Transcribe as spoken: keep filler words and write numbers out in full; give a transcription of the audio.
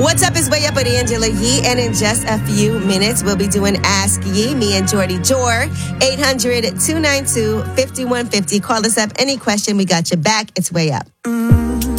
What's up? It's Way Up with Angela Yee, and in just a few minutes, we'll be doing Ask Yee, me and Jordy Jor. eight hundred, two nine two, five one five zero. Call us up. Any question, we got your back. It's Way Up.